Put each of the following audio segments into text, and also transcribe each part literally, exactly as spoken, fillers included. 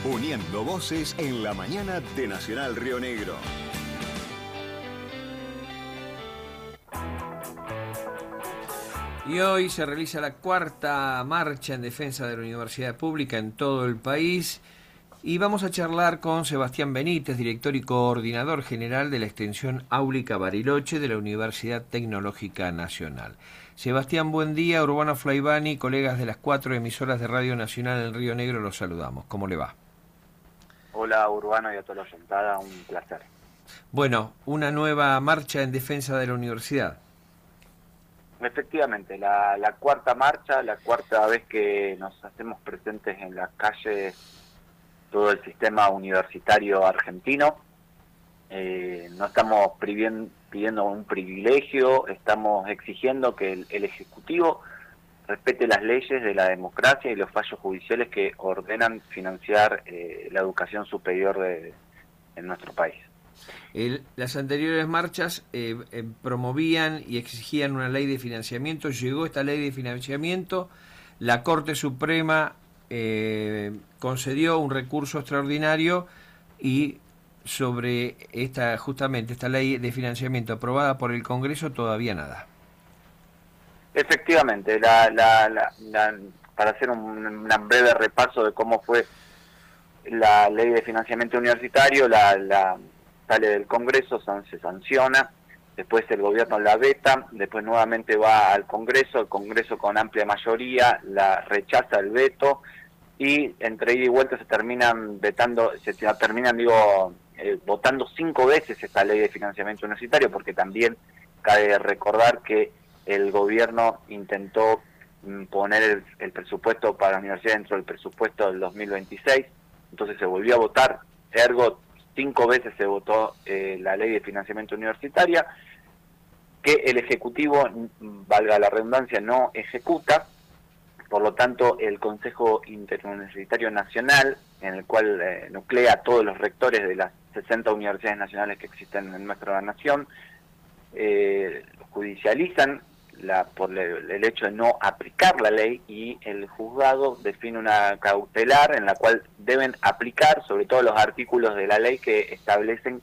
Uniendo voces en la mañana de Nacional Río Negro. Y hoy se realiza la cuarta marcha en defensa de la universidad pública en todo el país. Y vamos a charlar con Sebastián Benítez, director y coordinador general de la extensión Áulica Bariloche de la Universidad Tecnológica Nacional. Sebastián, buen día. Urbano Flaivani, colegas de las cuatro emisoras de Radio Nacional en Río Negro, los saludamos. ¿Cómo le va? Hola Urbano y a toda la oyentada, un placer. Bueno, una nueva marcha en defensa de la universidad. Efectivamente, la, la cuarta marcha, la cuarta vez que nos hacemos presentes en las calles todo el sistema universitario argentino. Eh, no estamos pidiendo, pidiendo un privilegio, estamos exigiendo que el, el Ejecutivo respete las leyes de la democracia y los fallos judiciales que ordenan financiar eh, la educación superior de, en nuestro país. El, las anteriores marchas eh, eh, promovían y exigían una ley de financiamiento. Llegó esta ley de financiamiento, la Corte Suprema eh, concedió un recurso extraordinario y sobre esta justamente esta ley de financiamiento aprobada por el Congreso todavía nada. Efectivamente, la, la, la, la, para hacer un, un breve repaso de cómo fue la ley de financiamiento universitario, la, la sale del Congreso, se sanciona, después el gobierno la veta, después nuevamente va al Congreso, el Congreso con amplia mayoría la rechaza el veto y entre ida y vuelta se terminan vetando, se terminan digo eh, votando cinco veces esta ley de financiamiento universitario, porque también cabe recordar que el gobierno intentó poner el, el presupuesto para la universidad dentro del presupuesto del dos mil veintiséis, entonces se volvió a votar, ergo cinco veces se votó eh, la ley de financiamiento universitaria, que el Ejecutivo, valga la redundancia, no ejecuta. Por lo tanto, el Consejo Interuniversitario Nacional, en el cual eh, nuclea a todos los rectores de las sesenta universidades nacionales que existen en nuestra nación, eh, judicializan la, por el, el hecho de no aplicar la ley, y el juzgado define una cautelar en la cual deben aplicar sobre todo los artículos de la ley que establecen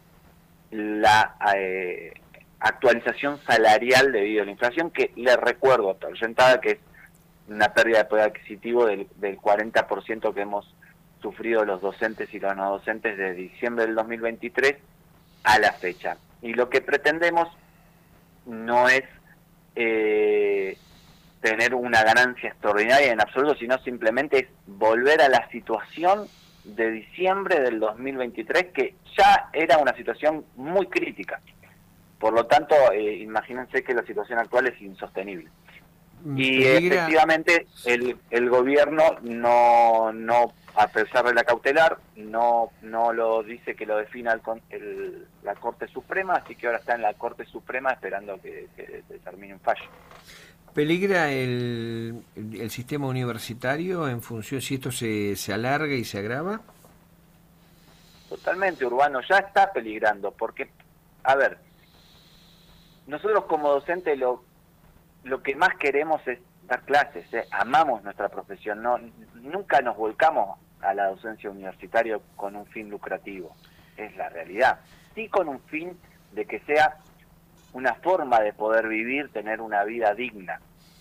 la eh, actualización salarial debido a la inflación, que le recuerdo a toda la oyentada que es una pérdida de poder adquisitivo del, del cuarenta por ciento que hemos sufrido los docentes y los no docentes de diciembre del dos mil veintitrés a la fecha. Y lo que pretendemos no es eh, tener una ganancia extraordinaria en absoluto, sino simplemente es volver a la situación de diciembre del dos mil veintitrés, que ya era una situación muy crítica. Por lo tanto, eh, imagínense que la situación actual es insostenible. Y Peligra... efectivamente el, el gobierno no, no, a pesar de la cautelar, no, no lo dice que lo defina el, el, la Corte Suprema, así que ahora está en la Corte Suprema esperando que, que determine un fallo. ¿Peligra el, el, el sistema universitario en función si esto se, se alarga y se agrava? Totalmente, Urbano, ya está peligrando, porque, a ver, nosotros como docentes lo lo que más queremos es dar clases, ¿eh? Amamos nuestra profesión, no nunca nos volcamos a la docencia universitaria con un fin lucrativo, es la realidad, sí con un fin de que sea una forma de poder vivir, tener una vida digna.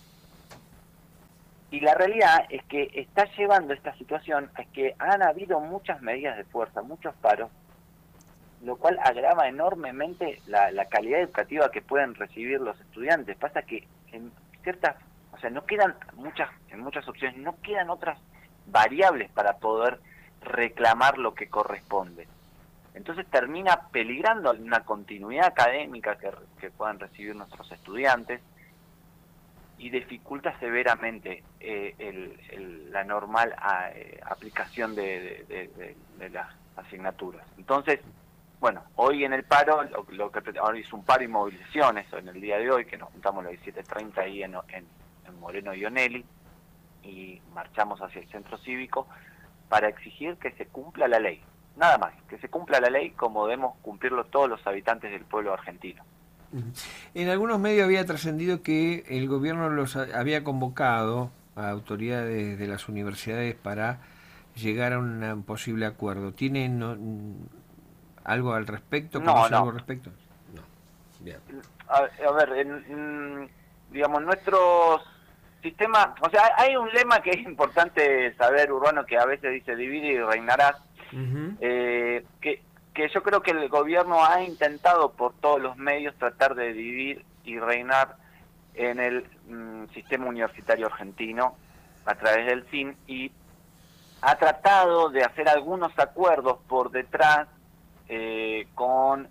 Y la realidad es que está llevando esta situación a que han habido muchas medidas de fuerza, muchos paros, lo cual agrava enormemente la, la calidad educativa que pueden recibir los estudiantes. Pasa que en ciertas, o sea, no quedan muchas, en muchas opciones, no quedan otras variables para poder reclamar lo que corresponde. Entonces termina peligrando una continuidad académica que, que puedan recibir nuestros estudiantes y dificulta severamente eh, el, el, la normal a, eh, aplicación de, de, de, de las asignaturas. Entonces, bueno, hoy en el paro, lo, lo que ahora hizo un paro y movilizaciones en el día de hoy, que nos juntamos a las diecisiete treinta ahí en, en, en Moreno y Onelli, y marchamos hacia el centro cívico para exigir que se cumpla la ley. Nada más, que se cumpla la ley como debemos cumplirlo todos los habitantes del pueblo argentino. En algunos medios había trascendido que el gobierno los había convocado a autoridades de las universidades para llegar a un, a un posible acuerdo. ¿Tienen no, algo al respecto? No, ¿Conoce no. algo al respecto? No. Bien. A, a ver, en, en, digamos, nuestros sistema, o sea, hay un lema que es importante saber, Urbano, que a veces dice divide y reinarás, uh-huh. eh, que, que yo creo que el gobierno ha intentado por todos los medios tratar de dividir y reinar en el mm, sistema universitario argentino a través del S I N, y ha tratado de hacer algunos acuerdos por detrás eh, con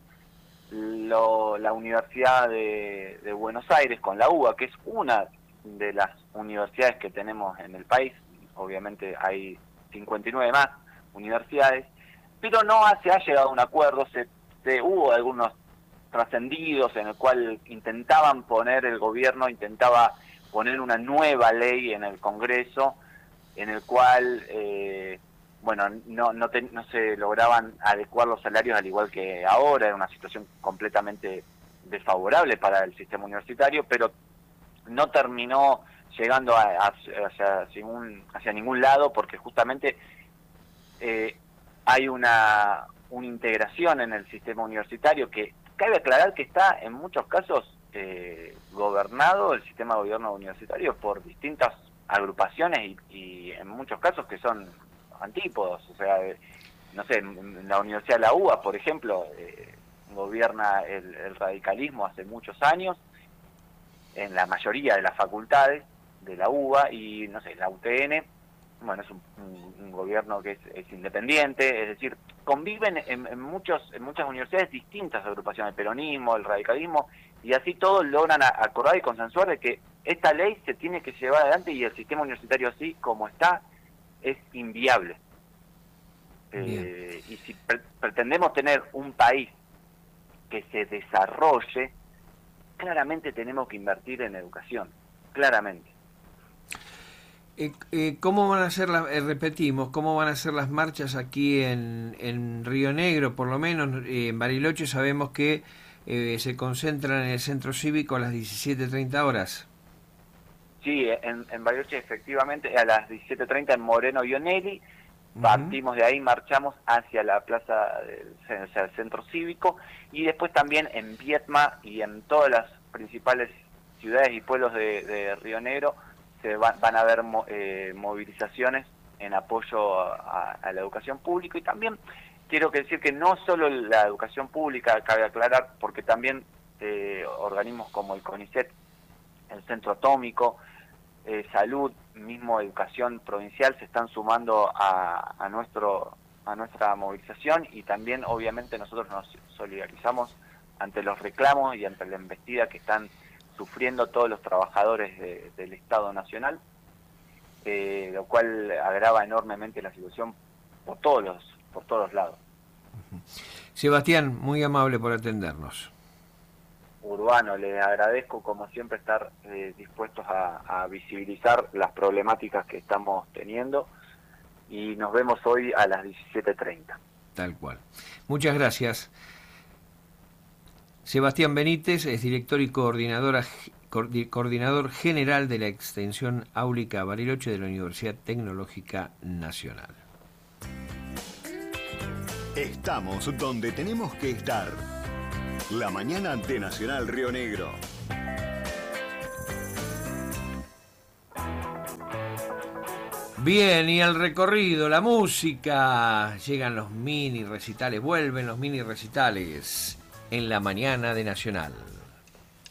lo, la Universidad de, de Buenos Aires, con la U B A, que es una de las universidades que tenemos en el país. Obviamente hay cincuenta y nueve más universidades, pero no se ha llegado a un acuerdo. Se, se hubo algunos trascendidos en el cual intentaban poner, el gobierno intentaba poner una nueva ley en el Congreso, en el cual eh, bueno no no, te, no se lograban adecuar los salarios al igual que ahora. Era una situación completamente desfavorable para el sistema universitario, pero no terminó llegando a, a, hacia, hacia, un, hacia ningún lado, porque justamente eh, hay una, una integración en el sistema universitario que cabe aclarar que está en muchos casos eh, gobernado, el sistema de gobierno universitario, por distintas agrupaciones y, y en muchos casos que son antípodos. O sea, no sé, en la Universidad de la U B A, por ejemplo, eh, gobierna el, el radicalismo hace muchos años en la mayoría de las facultades de la U B A, y no sé, la U T N, bueno, es un, un, un gobierno que es, es independiente, es decir, conviven en, en muchos en muchas universidades distintas agrupaciones, el peronismo, el radicalismo, y así todos logran a, acordar y consensuar de que esta ley se tiene que llevar adelante, y el sistema universitario así como está es inviable. Eh, y si pre pretendemos tener un país que se desarrolle, claramente tenemos que invertir en educación, claramente. Eh, eh, ¿Cómo van a ser las, eh, repetimos, cómo van a ser las marchas aquí en, en Río Negro? Por lo menos eh, en Bariloche sabemos que eh, se concentran en el centro cívico a las diecisiete treinta horas. Sí, en, en Bariloche efectivamente a las diecisiete treinta en Moreno Ionelli. Uh-huh. Partimos de ahí, marchamos hacia la plaza del, hacia el centro cívico, y después también en Viedma y en todas las principales ciudades y pueblos de, de Río Negro se va, van a haber mo, eh, movilizaciones en apoyo a, a la educación pública. Y también quiero que decir que no solo la educación pública, cabe aclarar, porque también eh, organismos como el CONICET, el Centro Atómico, eh, Salud, mismo Educación Provincial, se están sumando a, a, nuestro, a nuestra movilización, y también obviamente nosotros nos solidarizamos ante los reclamos y ante la embestida que están sufriendo todos los trabajadores de, del Estado Nacional, eh, lo cual agrava enormemente la situación por todos los, por todos los lados. Sebastián, muy amable por atendernos. Urbano, les agradezco como siempre estar eh, dispuestos a, a visibilizar las problemáticas que estamos teniendo, y nos vemos hoy a las diecisiete treinta. Tal cual. Muchas gracias. Sebastián Benítez es director y coordinadora, coordinador general de la Extensión Áulica Bariloche de la Universidad Tecnológica Nacional. Estamos donde tenemos que estar. La mañana de Nacional Río Negro. Bien, y el recorrido, la música. Llegan los mini recitales, vuelven los mini recitales en la mañana de Nacional.